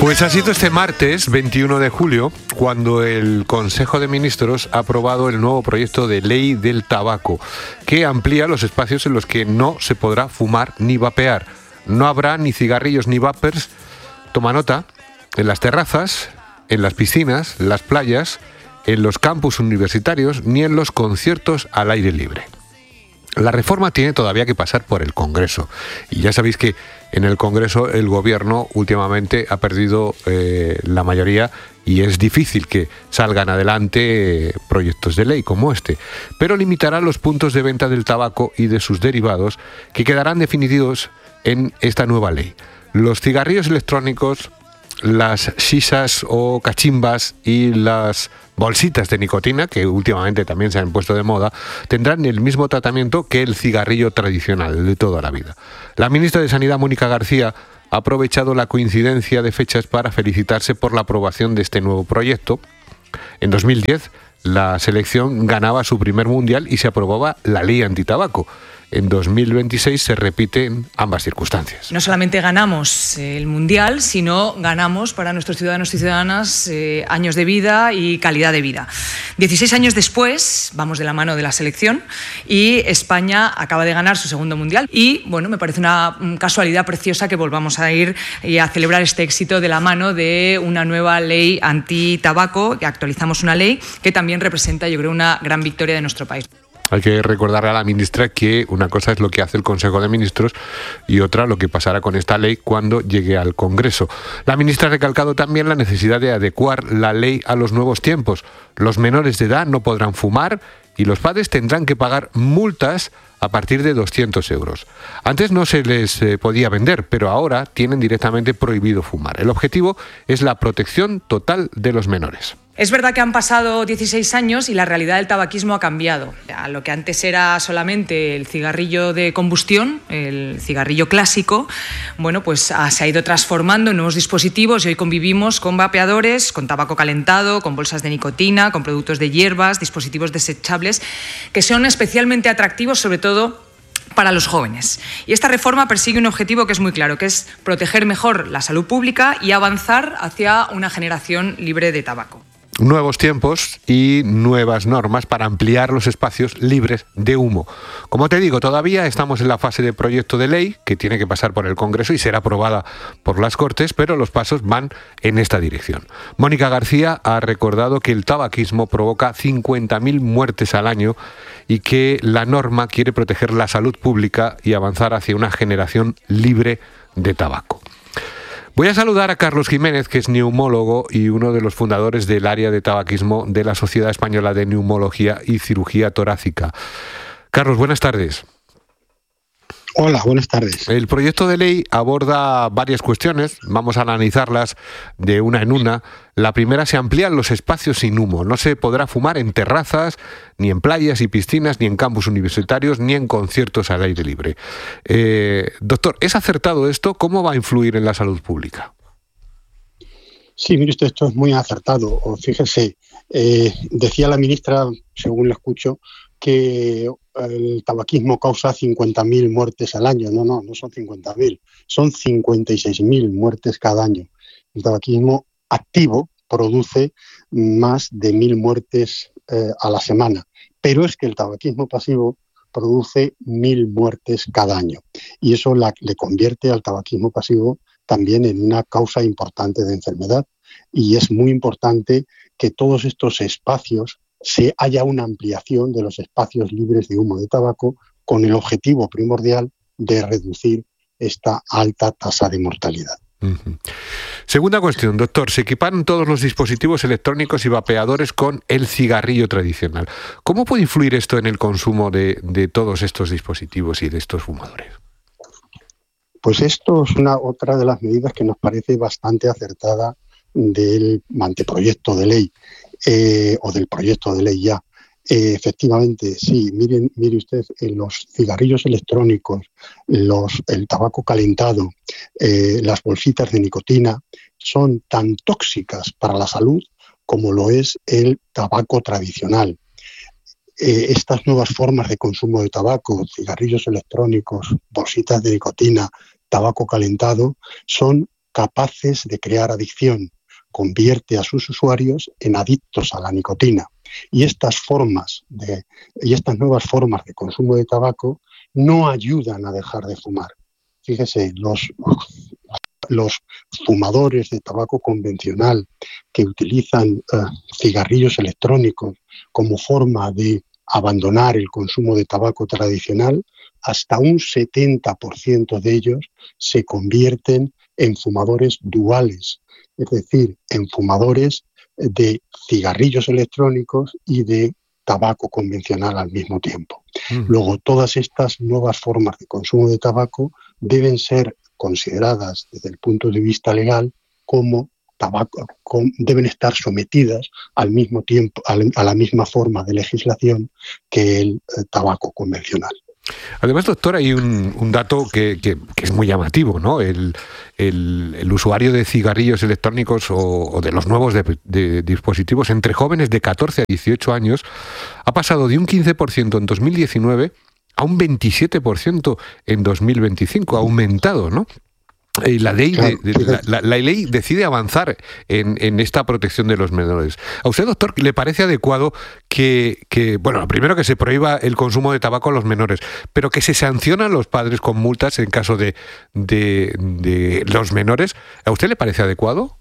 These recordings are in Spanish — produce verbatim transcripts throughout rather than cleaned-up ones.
Pues ha sido este martes, veintiuno de julio, cuando el Consejo de Ministros ha aprobado el nuevo proyecto de ley del tabaco, que amplía los espacios en los que no se podrá fumar ni vapear. No habrá ni cigarrillos ni vapers, toma nota, en las terrazas, en las piscinas, las playas, en los campus universitarios, ni en los conciertos al aire libre. La reforma tiene todavía que pasar por el Congreso, y ya sabéis que en el Congreso el Gobierno últimamente ha perdido eh, la mayoría y es difícil que salgan adelante eh, proyectos de ley como este, pero limitará los puntos de venta del tabaco y de sus derivados, que quedarán definidos en esta nueva ley. Los cigarrillos electrónicos, las shisas o cachimbas y las bolsitas de nicotina, que últimamente también se han puesto de moda, tendrán el mismo tratamiento que el cigarrillo tradicional de toda la vida. La ministra de Sanidad, Mónica García, ha aprovechado la coincidencia de fechas para felicitarse por la aprobación de este nuevo proyecto. En dos mil diez, la selección ganaba su primer mundial y se aprobaba la ley antitabaco. En dos mil veintiséis se repiten ambas circunstancias. No solamente ganamos el Mundial, sino ganamos para nuestros ciudadanos y ciudadanas eh, años de vida y calidad de vida. dieciséis años después, vamos de la mano de la selección, y España acaba de ganar su segundo Mundial. Y, bueno, me parece una casualidad preciosa que volvamos a ir y a celebrar este éxito de la mano de una nueva ley antitabaco, que actualizamos una ley que también representa, yo creo, una gran victoria de nuestro país. Hay que recordarle a la ministra que una cosa es lo que hace el Consejo de Ministros y otra lo que pasará con esta ley cuando llegue al Congreso. La ministra ha recalcado también la necesidad de adecuar la ley a los nuevos tiempos. Los menores de edad no podrán fumar y los padres tendrán que pagar multas a partir de doscientos euros. Antes no se les eh, podía vender, pero ahora tienen directamente prohibido fumar. El objetivo es la protección total de los menores. Es verdad que han pasado dieciséis años y la realidad del tabaquismo ha cambiado. A lo que antes era solamente el cigarrillo de combustión, el cigarrillo clásico, bueno, pues se ha ido transformando en nuevos dispositivos y hoy convivimos con vapeadores, con tabaco calentado, con bolsas de nicotina, con productos de hierbas, dispositivos desechables, que son especialmente atractivos, sobre todo para los jóvenes. Y esta reforma persigue un objetivo que es muy claro, que es proteger mejor la salud pública y avanzar hacia una generación libre de tabaco. Nuevos tiempos y nuevas normas para ampliar los espacios libres de humo. Como te digo, todavía estamos en la fase de proyecto de ley que tiene que pasar por el Congreso y será aprobada por las Cortes, pero los pasos van en esta dirección. Mónica García ha recordado que el tabaquismo provoca cincuenta mil muertes al año y que la norma quiere proteger la salud pública y avanzar hacia una generación libre de tabaco. Voy a saludar a Carlos Jiménez, que es neumólogo y uno de los fundadores del área de tabaquismo de la Sociedad Española de Neumología y Cirugía Torácica. Carlos, buenas tardes. Hola, buenas tardes. El proyecto de ley aborda varias cuestiones, vamos a analizarlas de una en una. La primera, se amplían los espacios sin humo. No se podrá fumar en terrazas, ni en playas y piscinas, ni en campus universitarios, ni en conciertos al aire libre. Eh, doctor, ¿es acertado esto? ¿Cómo va a influir en la salud pública? Sí, mire usted, esto es muy acertado. Fíjese, eh, decía la ministra, según la escucho, que el tabaquismo causa cincuenta mil muertes al año. No, no, no son cincuenta mil, son cincuenta y seis mil muertes cada año. El tabaquismo activo produce más de mil muertes eh, a la semana, pero es que el tabaquismo pasivo produce mil muertes cada año y eso la, le convierte al tabaquismo pasivo también en una causa importante de enfermedad, y es muy importante que todos estos espacios se haya una ampliación de los espacios libres de humo de tabaco con el objetivo primordial de reducir esta alta tasa de mortalidad. Uh-huh. Segunda cuestión, doctor, se equipan todos los dispositivos electrónicos y vapeadores con el cigarrillo tradicional. ¿Cómo puede influir esto en el consumo de, de todos estos dispositivos y de estos fumadores? Pues esto es una otra de las medidas que nos parece bastante acertada del anteproyecto de ley. Eh, o del proyecto de ley ya. Eh, efectivamente, sí, miren, mire usted, eh, los cigarrillos electrónicos, los, el tabaco calentado, eh, las bolsitas de nicotina son tan tóxicas para la salud como lo es el tabaco tradicional. Eh, estas nuevas formas de consumo de tabaco, cigarrillos electrónicos, bolsitas de nicotina, tabaco calentado, son capaces de crear adicción, convierte a sus usuarios en adictos a la nicotina. Y estas formas de, y estas nuevas formas de consumo de tabaco no ayudan a dejar de fumar. Fíjese, los, los fumadores de tabaco convencional que utilizan uh, cigarrillos electrónicos como forma de abandonar el consumo de tabaco tradicional, hasta un setenta por ciento de ellos se convierten en fumadores duales, es decir, en fumadores de cigarrillos electrónicos y de tabaco convencional al mismo tiempo. Mm. Luego, todas estas nuevas formas de consumo de tabaco deben ser consideradas desde el punto de vista legal como tabaco, con, deben estar sometidas al mismo tiempo, a, a la misma forma de legislación que el eh, tabaco convencional. Además, doctor, hay un, un dato que, que, que es muy llamativo, ¿no? El, el, el usuario de cigarrillos electrónicos o, o de los nuevos de, de dispositivos entre jóvenes de catorce a dieciocho años ha pasado de un quince por ciento en dos mil diecinueve a un veintisiete por ciento en dos mil veinticinco. Ha aumentado, ¿no? Y la ley, de, de, la, la, la ley decide avanzar en, en esta protección de los menores. ¿A usted, doctor, le parece adecuado que, que, bueno, primero que se prohíba el consumo de tabaco a los menores, pero que se sancionan a los padres con multas en caso de, de, de los menores? ¿A usted le parece adecuado?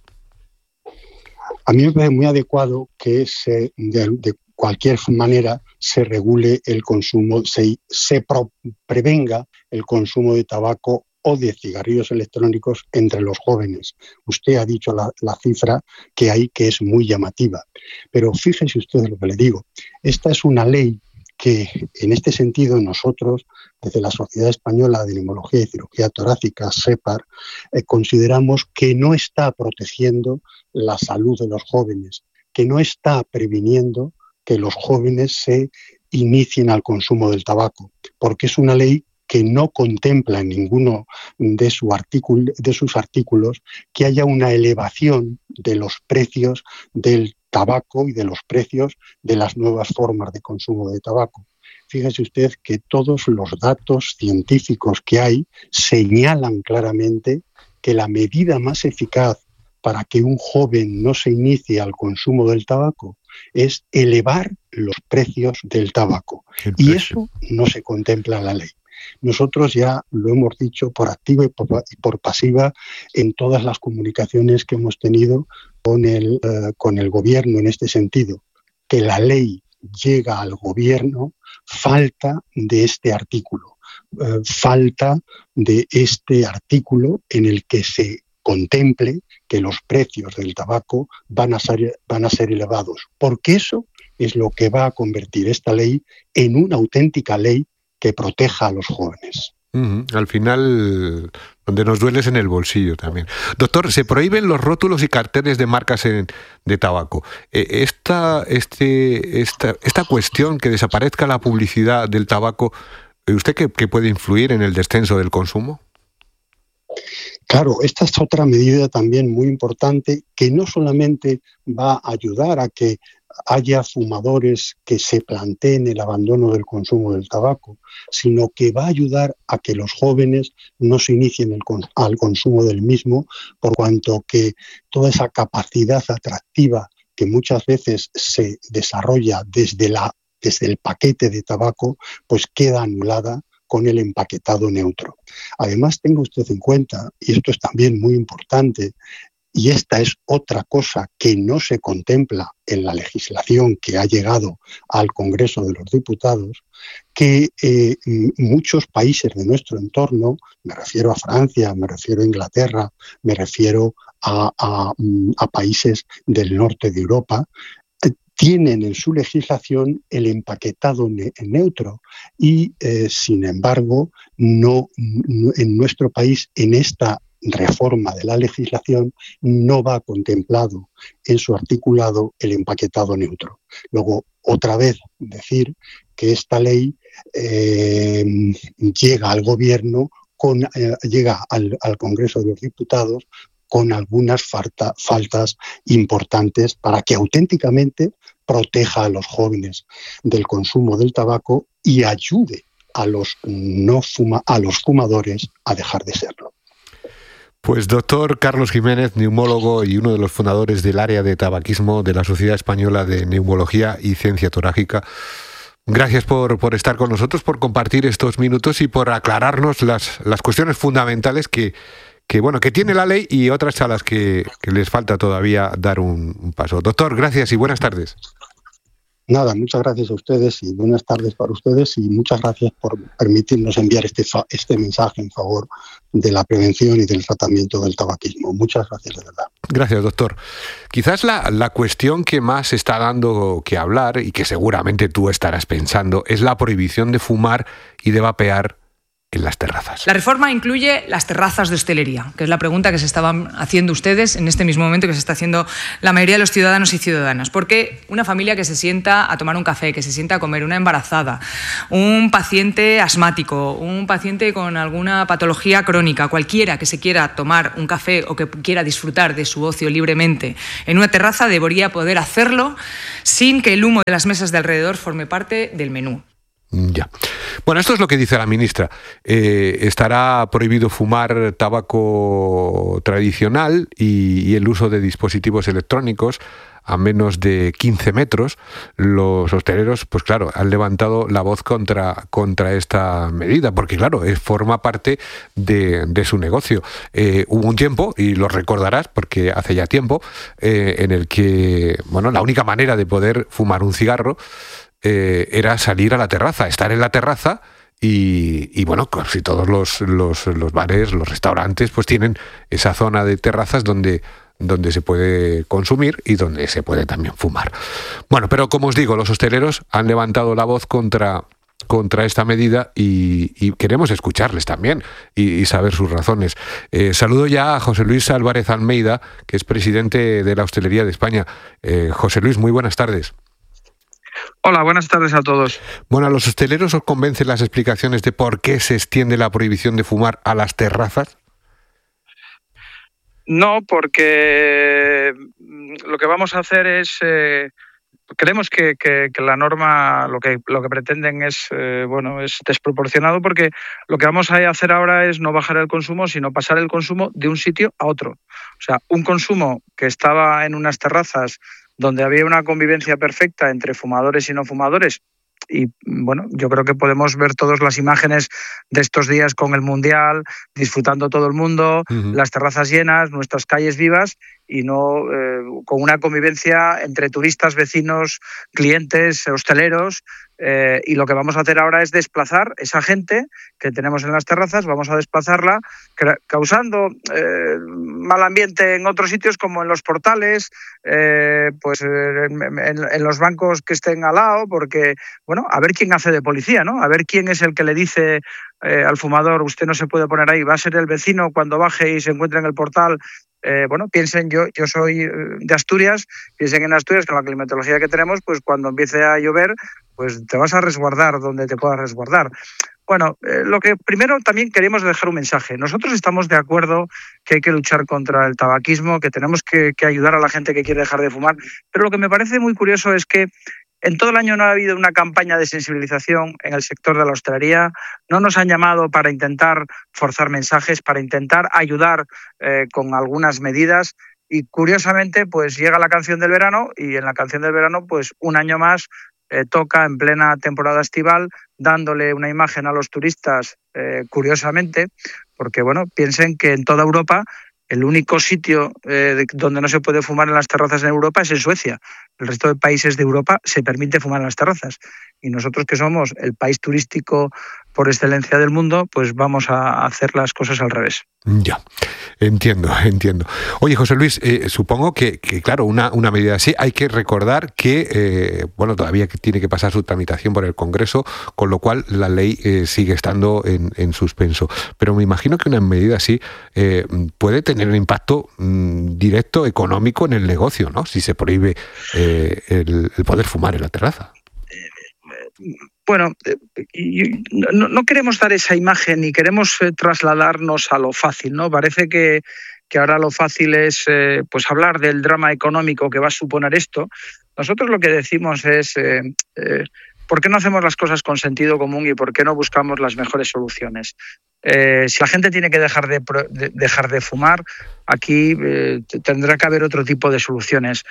A mí me parece muy adecuado que se, de, de cualquier manera se regule el consumo, se, se pro, prevenga el consumo de tabaco o de cigarrillos electrónicos entre los jóvenes. Usted ha dicho la, la cifra que hay, que es muy llamativa. Pero fíjese usted lo que le digo. Esta es una ley que, en este sentido, nosotros, desde la Sociedad Española de Neumología y Cirugía Torácica, SEPAR, eh, consideramos que no está protegiendo la salud de los jóvenes, que no está previniendo que los jóvenes se inicien al consumo del tabaco, porque es una ley que no contempla en ninguno de, su artículo, de sus artículos que haya una elevación de los precios del tabaco y de los precios de las nuevas formas de consumo de tabaco. Fíjese usted que todos los datos científicos que hay señalan claramente que la medida más eficaz para que un joven no se inicie al consumo del tabaco es elevar los precios del tabaco. Y eso no se contempla en la ley. Nosotros ya lo hemos dicho por activa y por, y por pasiva en todas las comunicaciones que hemos tenido con el, uh, con el gobierno en este sentido, que la ley llega al gobierno falta de este artículo, uh, falta de este artículo en el que se contemple que los precios del tabaco van a ser, van a ser elevados, porque eso es lo que va a convertir esta ley en una auténtica ley que proteja a los jóvenes. Uh-huh. Al final, donde nos duele es en el bolsillo también. Doctor, se prohíben los rótulos y carteles de marcas en, de tabaco. Esta, este, esta, esta cuestión, que desaparezca la publicidad del tabaco, ¿usted qué, qué puede influir en el descenso del consumo? Claro, esta es otra medida también muy importante que no solamente va a ayudar a que haya fumadores que se planteen el abandono del consumo del tabaco, sino que va a ayudar a que los jóvenes no se inicien el, al consumo del mismo, por cuanto que toda esa capacidad atractiva que muchas veces se desarrolla desde, la, desde el paquete de tabaco, pues queda anulada con el empaquetado neutro. Además, tenga usted en cuenta, y esto es también muy importante, y esta es otra cosa que no se contempla en la legislación que ha llegado al Congreso de los Diputados, que eh, muchos países de nuestro entorno, me refiero a Francia, me refiero a Inglaterra, me refiero a, a, a países del norte de Europa, tienen en su legislación el empaquetado ne- neutro y, eh, sin embargo, no, no en nuestro país, en esta reforma de la legislación, no va contemplado en su articulado el empaquetado neutro. Luego, otra vez, decir que esta ley eh, llega al gobierno, con, eh, llega al, al Congreso de los Diputados con algunas falta, faltas importantes para que auténticamente proteja a los jóvenes del consumo del tabaco y ayude a los, no fuma, a los fumadores a dejar de serlo. Pues doctor Carlos Jiménez, neumólogo y uno de los fundadores del área de tabaquismo de la Sociedad Española de Neumología y Ciencia Torácica, gracias por, por estar con nosotros, por compartir estos minutos y por aclararnos las, las cuestiones fundamentales que, que, bueno, que tiene la ley y otras a las que, que les falta todavía dar un, un paso. Doctor, gracias y buenas tardes. Nada, muchas gracias a ustedes y buenas tardes para ustedes y muchas gracias por permitirnos enviar este, este mensaje en favor de la prevención y del tratamiento del tabaquismo. Muchas gracias, de verdad. Gracias, doctor. Quizás la, la cuestión que más está dando que hablar y que seguramente tú estarás pensando es la prohibición de fumar y de vapear en las terrazas. La reforma incluye las terrazas de hostelería, que es la pregunta que se estaban haciendo ustedes en este mismo momento, que se está haciendo la mayoría de los ciudadanos y ciudadanas. Porque una familia que se sienta a tomar un café, que se sienta a comer, una embarazada, un paciente asmático, un paciente con alguna patología crónica, cualquiera que se quiera tomar un café o que quiera disfrutar de su ocio libremente en una terraza, debería poder hacerlo sin que el humo de las mesas de alrededor forme parte del menú. Ya. Bueno, esto es lo que dice la ministra. Eh, estará prohibido fumar tabaco tradicional y, y el uso de dispositivos electrónicos a menos de quince metros. Los hosteleros, pues claro, han levantado la voz contra, contra esta medida, porque claro, es, forma parte de, de su negocio. Eh, hubo un tiempo, y lo recordarás, porque hace ya tiempo, eh, en el que, bueno, la única manera de poder fumar un cigarro Eh, era salir a la terraza, estar en la terraza y, y bueno, casi todos los, los, los bares, los restaurantes, pues tienen esa zona de terrazas donde, donde se puede consumir y donde se puede también fumar. Bueno, pero como os digo, los hosteleros han levantado la voz contra, contra esta medida y, y queremos escucharles también y, y saber sus razones. Eh, saludo ya a José Luis Álvarez Almeida, que es presidente de la Hostelería de España. Eh, José Luis, muy buenas tardes. Hola, buenas tardes a todos. Bueno, ¿a los hosteleros os convencen las explicaciones de por qué se extiende la prohibición de fumar a las terrazas? No, porque lo que vamos a hacer es... Eh, creemos que, que, que la norma lo que, lo que pretenden es, eh, bueno, es desproporcionado, porque lo que vamos a hacer ahora es no bajar el consumo, sino pasar el consumo de un sitio a otro. O sea, un consumo que estaba en unas terrazas donde había una convivencia perfecta entre fumadores y no fumadores. Y bueno, yo creo que podemos ver todas las imágenes de estos días con el Mundial, disfrutando todo el mundo, uh-huh. las terrazas llenas, nuestras calles vivas y no eh, con una convivencia entre turistas, vecinos, clientes, hosteleros. Eh, y lo que vamos a hacer ahora es desplazar esa gente que tenemos en las terrazas, vamos a desplazarla causando eh, mal ambiente en otros sitios como en los portales, eh, pues en, en, en los bancos que estén al lado, porque, bueno, a ver quién hace de policía, ¿no? A ver quién es el que le dice eh, al fumador, usted no se puede poner ahí, va a ser el vecino cuando baje y se encuentre en el portal. Eh, bueno, piensen, yo, yo soy de Asturias, piensen en Asturias, con la climatología que tenemos, pues cuando empiece a llover, pues te vas a resguardar donde te puedas resguardar. Bueno, eh, lo que primero también queremos dejar un mensaje. Nosotros estamos de acuerdo que hay que luchar contra el tabaquismo, que tenemos que, que ayudar a la gente que quiere dejar de fumar, pero lo que me parece muy curioso es que en todo el año no ha habido una campaña de sensibilización en el sector de la hostelería, no nos han llamado para intentar forzar mensajes, para intentar ayudar eh, con algunas medidas y curiosamente pues llega la canción del verano y en la canción del verano pues un año más eh, toca en plena temporada estival dándole una imagen a los turistas eh, curiosamente porque bueno, piensen que en toda Europa el único sitio eh, donde no se puede fumar en las terrazas en Europa es en Suecia. El resto de países de Europa se permite fumar en las terrazas. Y nosotros, que somos el país turístico por excelencia del mundo, pues vamos a hacer las cosas al revés. Ya, entiendo, entiendo. Oye, José Luis, eh, supongo que, que, claro, una, una medida así, hay que recordar que, eh, bueno, todavía tiene que pasar su tramitación por el Congreso, con lo cual la ley eh, sigue estando en, en suspenso. Pero me imagino que una medida así eh, puede tener un impacto mmm, directo económico en el negocio, ¿no? Si se prohíbe eh, el, el poder fumar en la terraza. Bueno, no, no queremos dar esa imagen ni queremos eh, trasladarnos a lo fácil, ¿no? Parece que, que ahora lo fácil es eh, pues hablar del drama económico que va a suponer esto. Nosotros lo que decimos es, eh, eh, ¿por qué no hacemos las cosas con sentido común y por qué no buscamos las mejores soluciones? Eh, si la gente tiene que dejar de, de, dejar de fumar, aquí eh, tendrá que haber otro tipo de soluciones.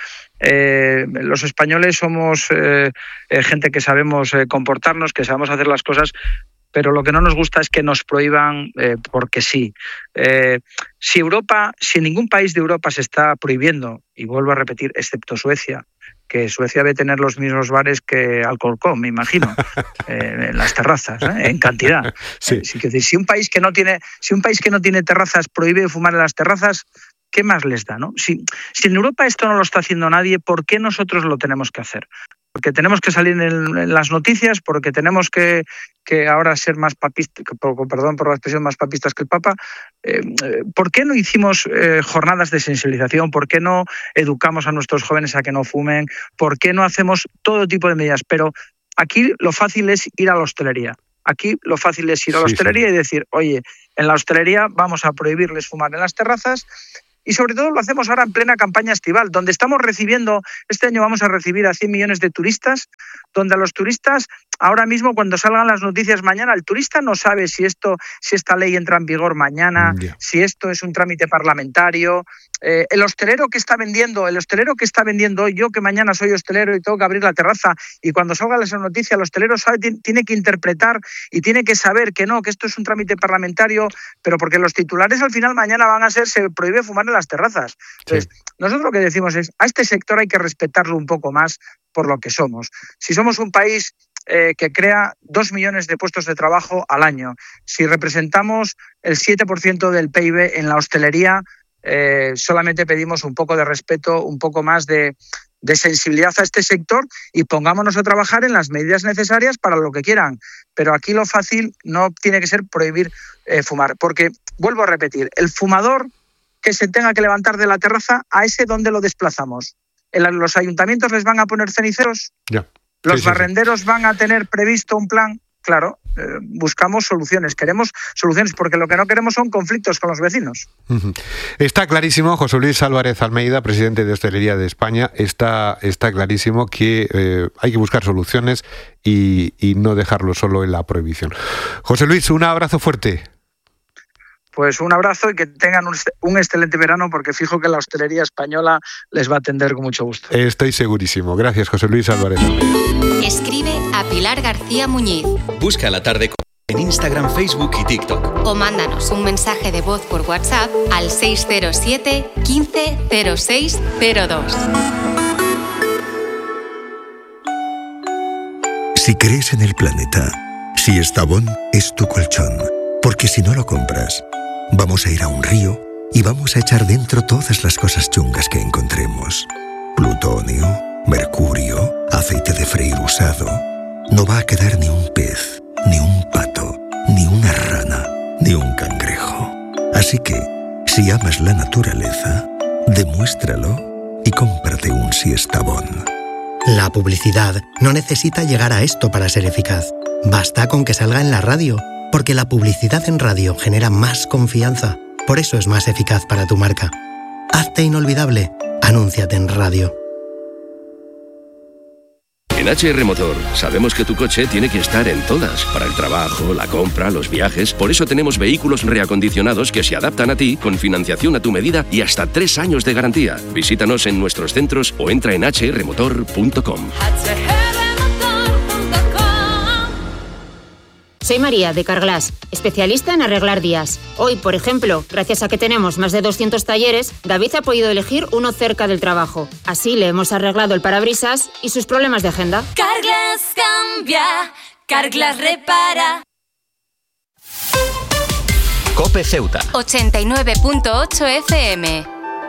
Eh, los españoles somos eh, eh, gente que sabemos eh, comportarnos, que sabemos hacer las cosas, pero lo que no nos gusta es que nos prohíban eh, porque sí. Eh, si Europa, si ningún país de Europa se está prohibiendo, y vuelvo a repetir, excepto Suecia, que Suecia debe tener los mismos bares que Alcorcón, me imagino, eh, en las terrazas, ¿eh? En cantidad. Sí. Eh, si, si un país que no tiene, si un país que no tiene terrazas prohíbe fumar en las terrazas, ¿qué más les da, no? Si, si en Europa esto no lo está haciendo nadie, ¿por qué nosotros lo tenemos que hacer? Porque tenemos que salir en, en las noticias, porque tenemos que, que ahora ser más papistas, perdón por la expresión, más papistas que el Papa. Eh, ¿Por qué no hicimos eh, jornadas de sensibilización? ¿Por qué no educamos a nuestros jóvenes a que no fumen? ¿Por qué no hacemos todo tipo de medidas? Pero aquí lo fácil es ir a la hostelería. Aquí lo fácil es ir a la sí, hostelería sí. y decir, oye, en la hostelería vamos a prohibirles fumar en las terrazas. Y sobre todo lo hacemos ahora en plena campaña estival, donde estamos recibiendo, este año vamos a recibir a cien millones de turistas, donde a los turistas, ahora mismo cuando salgan las noticias mañana, el turista no sabe si esto, si esta ley entra en vigor mañana, yeah. si esto es un trámite parlamentario. Eh, el hostelero que está vendiendo, el hostelero que está vendiendo hoy, yo que mañana soy hostelero y tengo que abrir la terraza, y cuando salga esa noticia, el hostelero sabe, tiene que interpretar y tiene que saber que no, que esto es un trámite parlamentario, pero porque los titulares al final mañana van a ser, se prohíbe fumar en las terrazas. Entonces, sí. nosotros lo que decimos es, a este sector hay que respetarlo un poco más por lo que somos. Si somos un país eh, que crea dos millones de puestos de trabajo al año, si representamos el siete por ciento del P I B en la hostelería, eh, solamente pedimos un poco de respeto, un poco más de, de sensibilidad a este sector y pongámonos a trabajar en las medidas necesarias para lo que quieran. Pero aquí lo fácil no tiene que ser prohibir eh, fumar, porque, vuelvo a repetir, el fumador que se tenga que levantar de la terraza, ¿a ese dónde lo desplazamos? ¿Los ayuntamientos les van a poner ceniceros? Ya. ¿Los sí, sí, barrenderos sí. van a tener previsto un plan? Claro, eh, buscamos soluciones, queremos soluciones, porque lo que no queremos son conflictos con los vecinos. Uh-huh. Está clarísimo, José Luis Álvarez Almeida, presidente de Hostelería de España, está, está clarísimo que eh, hay que buscar soluciones y, y no dejarlo solo en la prohibición. José Luis, un abrazo fuerte. Pues un abrazo y que tengan un, un excelente verano, porque fijo que la hostelería española les va a atender con mucho gusto. Estoy segurísimo. Gracias, José Luis Álvarez. Escribe a Pilar García Muñiz. Busca La Tarde en Instagram, Facebook y TikTok. O mándanos un mensaje de voz por WhatsApp al seis cero siete, quince, cero seis cero dos. Si crees en el planeta, si Estavón es tu colchón, porque si no lo compras, vamos a ir a un río y vamos a echar dentro todas las cosas chungas que encontremos. Plutonio, mercurio, aceite de freír usado. No va a quedar ni un pez, ni un pato, ni una rana, ni un cangrejo. Así que, si amas la naturaleza, demuéstralo y cómprate un Siestabón. La publicidad no necesita llegar a esto para ser eficaz. Basta con que salga en la radio, porque la publicidad en radio genera más confianza. Por eso es más eficaz para tu marca. Hazte inolvidable. Anúnciate en radio. En H R Motor sabemos que tu coche tiene que estar en todas, para el trabajo, la compra, los viajes. Por eso tenemos vehículos reacondicionados que se adaptan a ti, con financiación a tu medida y hasta tres años de garantía. Visítanos en nuestros centros o entra en h r motor punto com. Soy María, de Carglass, especialista en arreglar días. Hoy, por ejemplo, gracias a que tenemos más de doscientos talleres, David ha podido elegir uno cerca del trabajo. Así le hemos arreglado el parabrisas y sus problemas de agenda. Carglass cambia, Carglass repara. COPE Ceuta. ochenta y nueve punto ocho F M.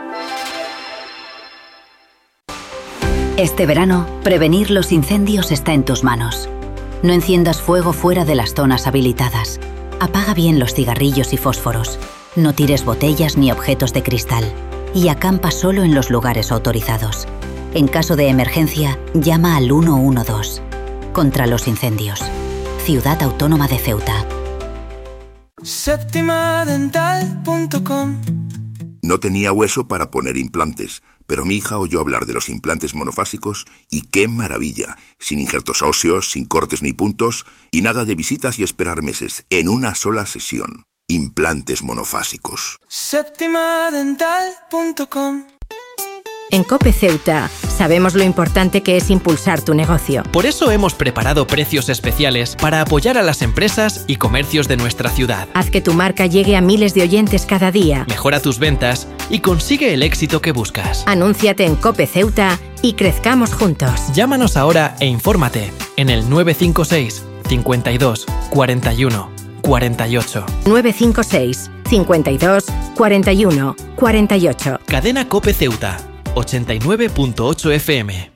Este verano, prevenir los incendios está en tus manos. No enciendas fuego fuera de las zonas habilitadas. Apaga bien los cigarrillos y fósforos. No tires botellas ni objetos de cristal. Y acampa solo en los lugares autorizados. En caso de emergencia, llama al uno uno dos. Contra los incendios. Ciudad Autónoma de Ceuta. Séptima dental punto com. No tenía hueso para poner implantes, pero mi hija oyó hablar de los implantes monofásicos y ¡qué maravilla! Sin injertos óseos, sin cortes ni puntos y nada de visitas y esperar meses, en una sola sesión. Implantes monofásicos. Séptima dental punto com. En COPE Ceuta sabemos lo importante que es impulsar tu negocio. Por eso hemos preparado precios especiales para apoyar a las empresas y comercios de nuestra ciudad. Haz que tu marca llegue a miles de oyentes cada día. Mejora tus ventas y consigue el éxito que buscas. Anúnciate en COPE Ceuta y crezcamos juntos. Llámanos ahora e infórmate en el nueve cinco seis, cincuenta y dos, cuarenta y uno, cuarenta y ocho. nueve cinco seis, cincuenta y dos, cuarenta y uno, cuarenta y ocho. Cadena COPE Ceuta. ochenta y nueve punto ocho F M.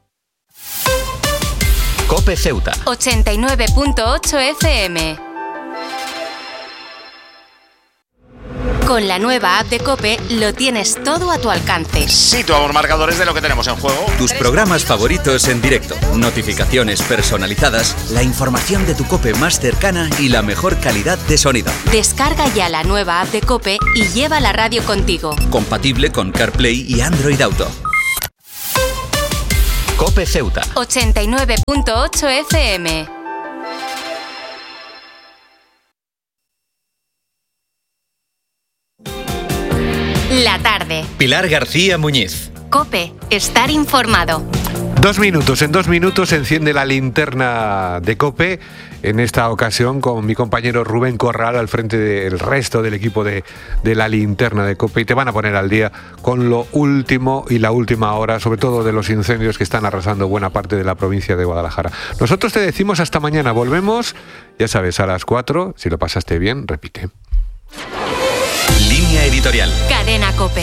COPE Ceuta. ochenta y nueve punto ocho F M. Con la nueva app de COPE lo tienes todo a tu alcance. Situamos marcadores de lo que tenemos en juego. Tus programas favoritos en directo, notificaciones personalizadas, la información de tu COPE más cercana y la mejor calidad de sonido. Descarga ya la nueva app de COPE y lleva la radio contigo. Compatible con CarPlay y Android Auto. COPE Ceuta. ochenta y nueve punto ocho F M. La tarde. Pilar García Muñiz. COPE. Estar informado. Dos minutos, en dos minutos enciende la linterna de COPE, en esta ocasión con mi compañero Rubén Corral al frente del resto del equipo de, de la linterna de COPE, y te van a poner al día con lo último y la última hora, sobre todo de los incendios que están arrasando buena parte de la provincia de Guadalajara. Nosotros te decimos hasta mañana, volvemos, ya sabes, a las cuatro, si lo pasaste bien, repite. Línea editorial. Cadena COPE.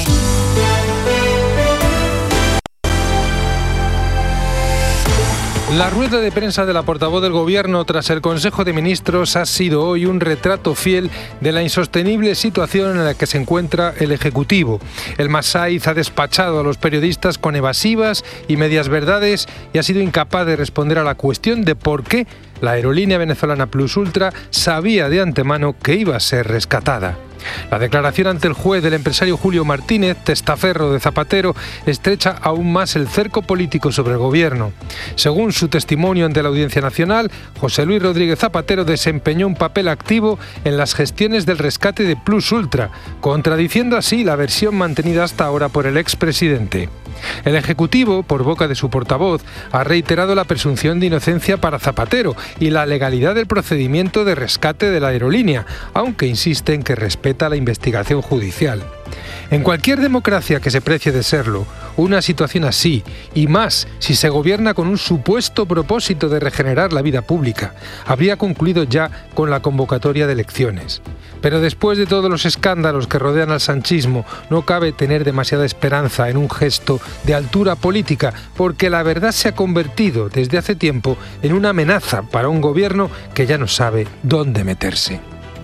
La rueda de prensa de la portavoz del Gobierno tras el Consejo de Ministros ha sido hoy un retrato fiel de la insostenible situación en la que se encuentra el Ejecutivo. El Masaiz ha despachado a los periodistas con evasivas y medias verdades y ha sido incapaz de responder a la cuestión de por qué la aerolínea venezolana Plus Ultra sabía de antemano que iba a ser rescatada. La declaración ante el juez del empresario Julio Martínez, testaferro de Zapatero, estrecha aún más el cerco político sobre el Gobierno. Según su testimonio ante la Audiencia Nacional, José Luis Rodríguez Zapatero desempeñó un papel activo en las gestiones del rescate de Plus Ultra, contradiciendo así la versión mantenida hasta ahora por el expresidente. El Ejecutivo, por boca de su portavoz, ha reiterado la presunción de inocencia para Zapatero y la legalidad del procedimiento de rescate de la aerolínea, aunque insiste en que respeta la investigación judicial. En cualquier democracia que se precie de serlo, una situación así, y más si se gobierna con un supuesto propósito de regenerar la vida pública, habría concluido ya con la convocatoria de elecciones. Pero después de todos los escándalos que rodean al sanchismo, no cabe tener demasiada esperanza en un gesto de altura política, porque la verdad se ha convertido desde hace tiempo en una amenaza para un gobierno que ya no sabe dónde meterse.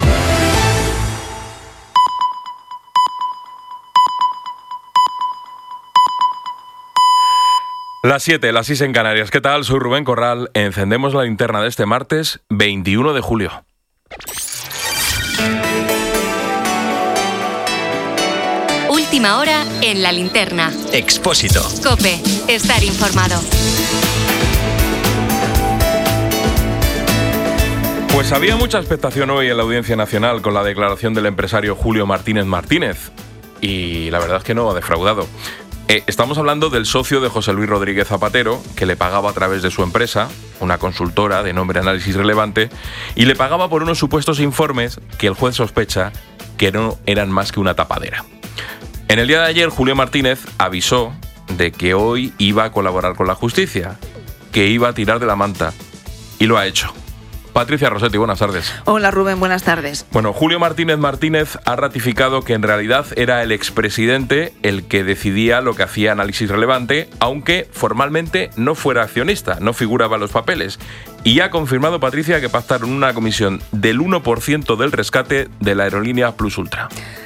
Las siete, las seis en Canarias. ¿Qué tal? Soy Rubén Corral. Encendemos la linterna de este martes veintiuno de julio. Última hora en la linterna. Expósito. COPE. Estar informado. Pues había mucha expectación hoy en la Audiencia Nacional con la declaración del empresario Julio Martínez Martínez. Y la verdad es que no ha defraudado. Eh, estamos hablando del socio de José Luis Rodríguez Zapatero, que le pagaba a través de su empresa, una consultora de nombre Análisis Relevante, y le pagaba por unos supuestos informes que el juez sospecha que no eran más que una tapadera. En el día de ayer, Julio Martínez avisó de que hoy iba a colaborar con la justicia, que iba a tirar de la manta, y lo ha hecho. Patricia Rossetti, buenas tardes. Hola Rubén, buenas tardes. Bueno, Julio Martínez Martínez ha ratificado que en realidad era el expresidente el que decidía lo que hacía Análisis Relevante, aunque formalmente no fuera accionista, no figuraba en los papeles. Y ha confirmado, Patricia, que pactaron una comisión del uno por ciento del rescate de la aerolínea Plus Ultra.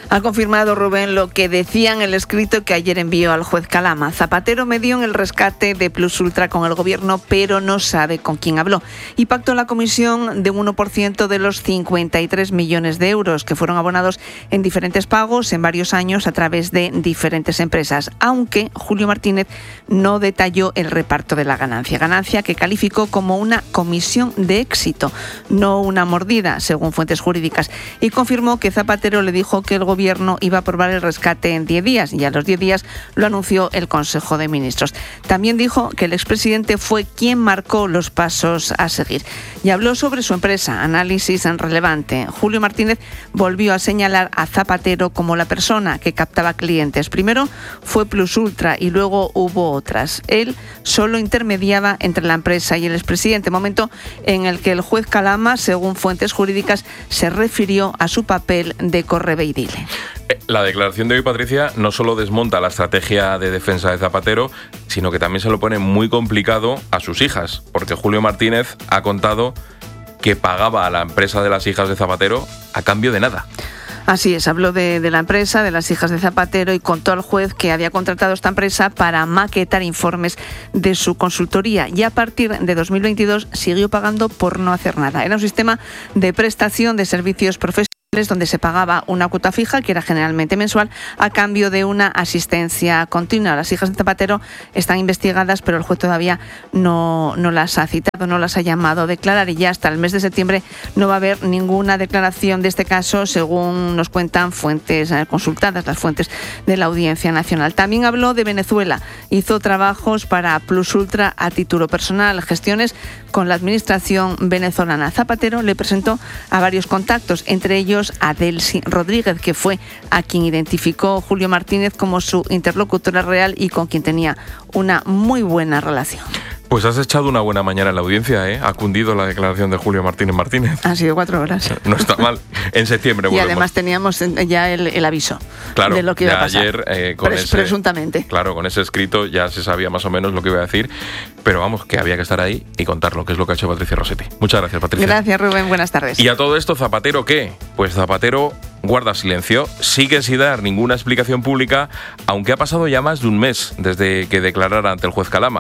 Ha confirmado Rubén lo que decía en el escrito que ayer envió al juez Calama. Zapatero medió en el rescate de Plus Ultra con el gobierno, pero no sabe con quién habló. Y pactó la comisión de un uno por ciento de los cincuenta y tres millones de euros que fueron abonados en diferentes pagos en varios años a través de diferentes empresas, aunque Julio Martínez no detalló el reparto de la ganancia. Ganancia que calificó como una comisión de éxito, no una mordida, según fuentes jurídicas. Y confirmó que Zapatero le dijo que el gobierno Gobierno iba a aprobar el rescate en diez días y a los diez días lo anunció el Consejo de Ministros. También dijo que el expresidente fue quien marcó los pasos a seguir y habló sobre su empresa, Análisis Relevante. Julio Martínez volvió a señalar a Zapatero como la persona que captaba clientes. Primero fue Plus Ultra y luego hubo otras. Él solo intermediaba entre la empresa y el expresidente, momento en el que el juez Calama, según fuentes jurídicas, se refirió a su papel de correveidile. La declaración de hoy, Patricia, no solo desmonta la estrategia de defensa de Zapatero, sino que también se lo pone muy complicado a sus hijas, porque Julio Martínez ha contado que pagaba a la empresa de las hijas de Zapatero a cambio de nada. Así es, habló de, de la empresa, de las hijas de Zapatero y contó al juez que había contratado esta empresa para maquetar informes de su consultoría y a partir de dos mil veintidós siguió pagando por no hacer nada. Era un sistema de prestación de servicios profesionales donde se pagaba una cuota fija, que era generalmente mensual, a cambio de una asistencia continua. Las hijas de Zapatero están investigadas, pero el juez todavía no, no las ha citado, no las ha llamado a declarar y ya hasta el mes de septiembre no va a haber ninguna declaración de este caso, según nos cuentan fuentes consultadas, las fuentes de la Audiencia Nacional. También habló de Venezuela. Hizo trabajos para Plus Ultra a título personal, gestiones con la administración venezolana. Zapatero le presentó a varios contactos, entre ellos a Delcy Rodríguez, que fue a quien identificó Julio Martínez como su interlocutora real y con quien tenía una muy buena relación. Pues has echado una buena mañana en la audiencia, ¿eh? Ha cundido la declaración de Julio Martínez Martínez. Han sido cuatro horas. No está mal. En septiembre volvemos. Y además teníamos ya el, el aviso claro, de lo que iba a pasar. Ayer, eh, con Pres, ese, presuntamente. Claro, con ese escrito ya se sabía más o menos lo que iba a decir, pero vamos, que había que estar ahí y contarlo, que es lo que ha hecho Patricia Rossetti. Muchas gracias, Patricia. Gracias, Rubén. Buenas tardes. Y a todo esto, ¿Zapatero qué? Pues Zapatero guarda silencio, sigue sin dar ninguna explicación pública, aunque ha pasado ya más de un mes desde que declarara ante el juez Calama.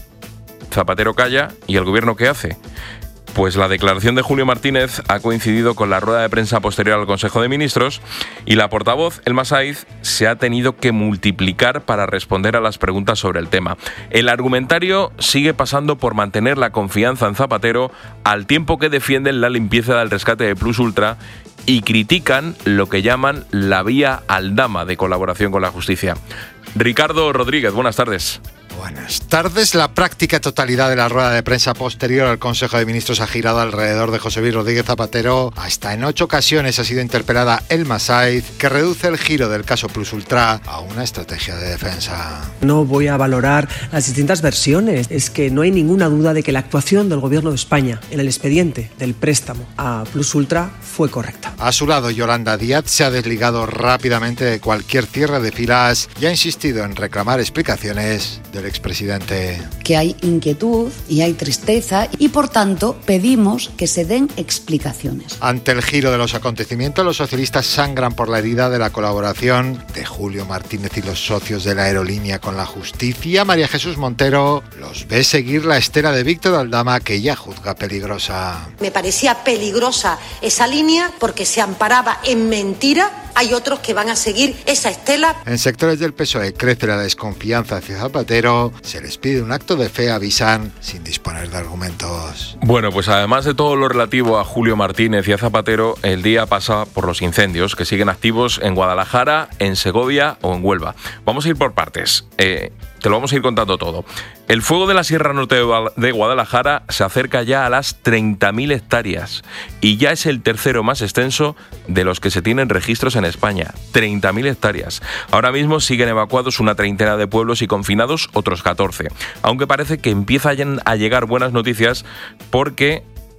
Zapatero calla y el gobierno ¿qué hace? Pues la declaración de Julio Martínez ha coincidido con la rueda de prensa posterior al Consejo de Ministros y la portavoz, Elma Saiz, se ha tenido que multiplicar para responder a las preguntas sobre el tema. El argumentario sigue pasando por mantener la confianza en Zapatero al tiempo que defienden la limpieza del rescate de Plus Ultra y critican lo que llaman la vía Aldama de colaboración con la justicia. Ricardo Rodríguez, buenas tardes. Buenas tardes. La práctica totalidad de la rueda de prensa posterior al Consejo de Ministros ha girado alrededor de José Luis Rodríguez Zapatero. Hasta en ocho ocasiones ha sido interpelada Elma Saiz, que reduce el giro del caso Plus Ultra a una estrategia de defensa. No voy a valorar las distintas versiones. Es que no hay ninguna duda de que la actuación del Gobierno de España en el expediente del préstamo a Plus Ultra fue correcta. A su lado, Yolanda Díaz se ha desligado rápidamente de cualquier cierre de filas y ha insistido en reclamar explicaciones del expresidente. Que hay inquietud y hay tristeza y por tanto pedimos que se den explicaciones. Ante el giro de los acontecimientos, los socialistas sangran por la herida de la colaboración de Julio Martínez y los socios de la aerolínea con la justicia. María Jesús Montero los ve seguir la estela de Víctor Aldama, que ella juzga peligrosa. Me parecía peligrosa esa línea porque se amparaba en mentira. Hay otros que van a seguir esa estela. En sectores del P S O E crece la desconfianza hacia Zapatero. Se les pide un acto de fe, avisan, sin disponer de argumentos. Bueno, pues además de todo lo relativo a Julio Martínez y a Zapatero, el día pasa por los incendios que siguen activos en Guadalajara, en Segovia o en Huelva. Vamos a ir por partes. Eh, te lo vamos a ir contando todo. El fuego de la Sierra Norte de Guadalajara se acerca ya a las treinta mil hectáreas y ya es el tercero más extenso de los que se tienen registros en España. treinta mil hectáreas. Ahora mismo siguen evacuados una treintena de pueblos y confinados otros catorce. Aunque parece que empiezan a llegar buenas noticias porque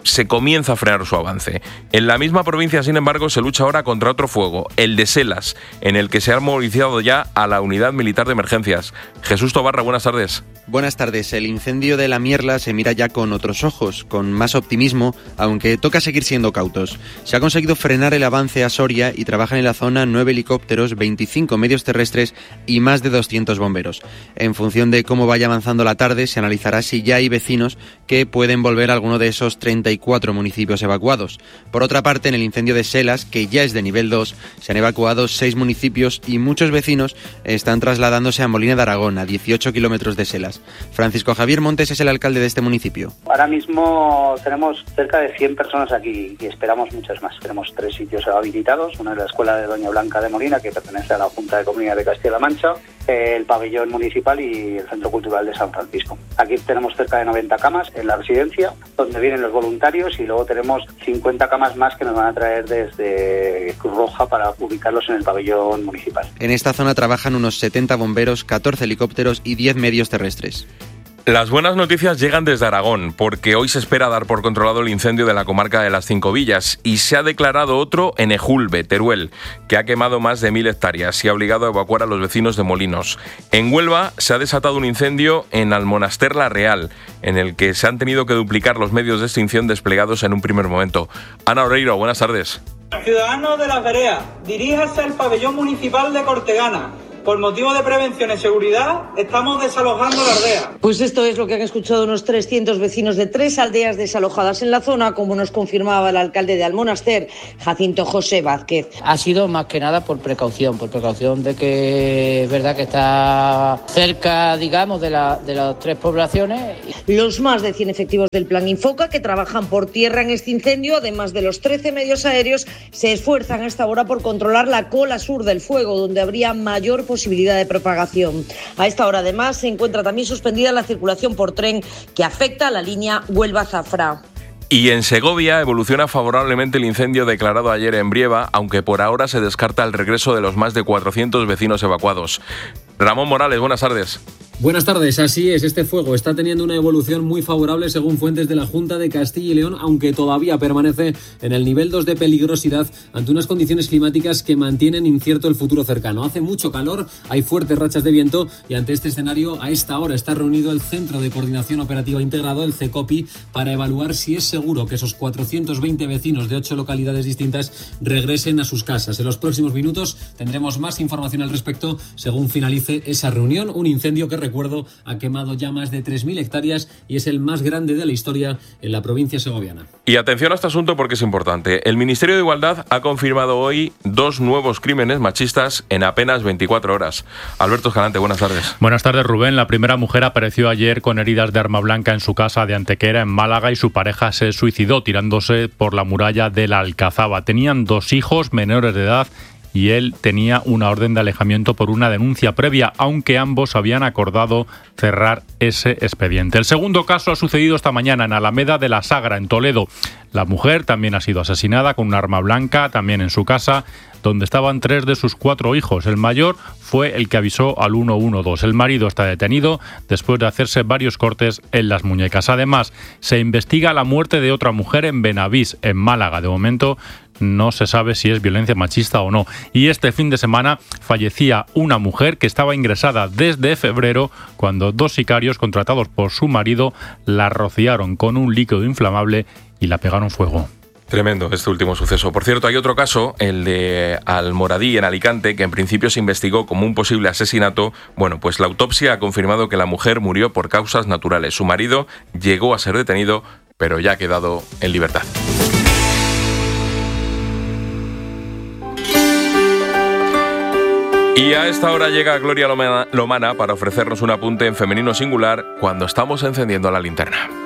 se comienza a frenar su avance. En la misma provincia, sin embargo, se lucha ahora contra otro fuego, el de Selas, en el que se ha movilizado ya a la Unidad Militar de Emergencias. Jesús Tobarra, buenas tardes. Buenas tardes. El incendio de la Mierla se mira ya con otros ojos, con más optimismo, aunque toca seguir siendo cautos. Se ha conseguido frenar el avance a Soria y trabajan en la zona nueve helicópteros, veinticinco medios terrestres y más de doscientos bomberos. En función de cómo vaya avanzando la tarde, se analizará si ya hay vecinos que pueden volver a alguno de esos treinta y cuatro municipios evacuados. Por otra parte, en el incendio de Selas, que ya es de nivel dos, se han evacuado seis municipios y muchos vecinos están trasladándose a Molina de Aragón, a dieciocho kilómetros de Selas. Francisco Javier Montes es el alcalde de este municipio. Ahora mismo tenemos cerca de cien personas aquí y esperamos muchas más. Tenemos tres sitios habilitados, una es la Escuela de Doña Blanca de Molina, que pertenece a la Junta de Comunidad de Castilla-La Mancha, el pabellón municipal y el Centro Cultural de San Francisco. Aquí tenemos cerca de noventa camas en la residencia, donde vienen los voluntarios, y luego tenemos cincuenta camas más que nos van a traer desde Cruz Roja para ubicarlos en el pabellón municipal. En esta zona trabajan unos setenta bomberos, catorce helicópteros y diez medios terrestres. Las buenas noticias llegan desde Aragón, porque hoy se espera dar por controlado el incendio de la comarca de las Cinco Villas y se ha declarado otro en Ejulbe, Teruel, que ha quemado más de mil hectáreas y ha obligado a evacuar a los vecinos de Molinos. En Huelva se ha desatado un incendio en Almonaster la Real, en el que se han tenido que duplicar los medios de extinción desplegados en un primer momento. Ana Oreiro, buenas tardes. Ciudadanos de Las Vereas, diríjase al pabellón municipal de Cortegana. Por motivo de prevención y seguridad, estamos desalojando la aldea. Pues esto es lo que han escuchado unos trescientos vecinos de tres aldeas desalojadas en la zona, como nos confirmaba el alcalde de Almonaster, Jacinto José Vázquez. Ha sido más que nada por precaución, por precaución de que es verdad que está cerca, digamos, de, la, de las tres poblaciones. Los más de cien efectivos del Plan Infoca, que trabajan por tierra en este incendio, además de los trece medios aéreos, se esfuerzan a esta hora por controlar la cola sur del fuego, donde habría mayor posibilidad posibilidad de propagación. A esta hora, además, se encuentra también suspendida la circulación por tren que afecta a la línea Huelva-Zafra. Y en Segovia evoluciona favorablemente el incendio declarado ayer en Brieva, aunque por ahora se descarta el regreso de los más de cuatrocientos vecinos evacuados. Ramón Morales, buenas tardes. Buenas tardes, así es, este fuego está teniendo una evolución muy favorable según fuentes de la Junta de Castilla y León, aunque todavía permanece en el nivel dos de peligrosidad ante unas condiciones climáticas que mantienen incierto el futuro cercano. Hace mucho calor, hay fuertes rachas de viento y ante este escenario a esta hora está reunido el Centro de Coordinación Operativa Integrado, el CECOPI, para evaluar si es seguro que esos cuatrocientos veinte vecinos de ocho localidades distintas regresen a sus casas. En los próximos minutos tendremos más información al respecto según finalice esa reunión. Un incendio que, recuerdo, ha quemado ya más de tres mil hectáreas y es el más grande de la historia en la provincia segoviana. Y atención a este asunto porque es importante. El Ministerio de Igualdad ha confirmado hoy dos nuevos crímenes machistas en apenas veinticuatro horas. Alberto Escalante, buenas tardes. Buenas tardes, Rubén. La primera mujer apareció ayer con heridas de arma blanca en su casa de Antequera, en Málaga, y su pareja se suicidó tirándose por la muralla de la Alcazaba. Tenían dos hijos menores de edad y él tenía una orden de alejamiento por una denuncia previa, aunque ambos habían acordado cerrar ese expediente. El segundo caso ha sucedido esta mañana en Alameda de la Sagra, en Toledo. La mujer también ha sido asesinada con un arma blanca, también en su casa, donde estaban tres de sus cuatro hijos. El mayor fue el que avisó al uno uno dos. El marido está detenido después de hacerse varios cortes en las muñecas. Además, se investiga la muerte de otra mujer en Benavís, en Málaga. De momento no se sabe si es violencia machista o no. Y este fin de semana fallecía una mujer que estaba ingresada desde febrero cuando dos sicarios contratados por su marido la rociaron con un líquido inflamable y la pegaron fuego. Tremendo este último suceso. Por cierto, hay otro caso, el de Almoradí, en Alicante, que en principio se investigó como un posible asesinato. Bueno, pues la autopsia ha confirmado que la mujer murió por causas naturales. Su marido llegó a ser detenido, pero ya ha quedado en libertad. Y a esta hora llega Gloria Lomana para ofrecernos un apunte en femenino singular cuando estamos encendiendo la linterna.